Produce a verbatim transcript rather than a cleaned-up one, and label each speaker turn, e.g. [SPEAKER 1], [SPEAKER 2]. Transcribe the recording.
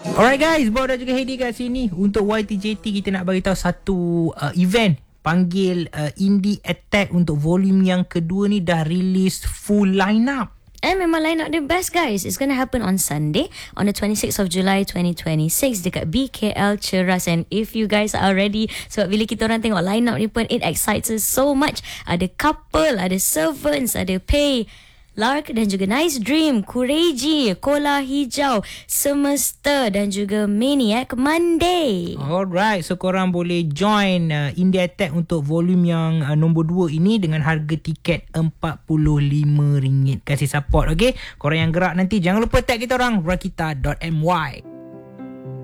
[SPEAKER 1] Alright guys, Bob dan juga Heidi kat sini. Untuk Y T J T kita nak bagi tahu satu uh, event panggil uh, Indie Attack untuk volume yang kedua ni dah release full lineup.
[SPEAKER 2] And memang line up the best guys. It's going to happen on Sunday on the twenty-sixth of July twenty twenty-six dekat B K L Ceras. And if you guys are ready, sebab bila kita orang tengok line up ni pun it excites us so much. Ada couple, ada servants, ada pay Lark dan juga Nice Dream, Kureji, Kola Hijau, Semesta dan juga Maniac Monday.
[SPEAKER 1] Alright, so korang boleh join uh, Indie Attack untuk volume yang uh, nombor dua ini dengan harga tiket empat puluh lima ringgit. Kasih support, okay? Korang yang gerak nanti jangan lupa tag kita orang rakita dot my.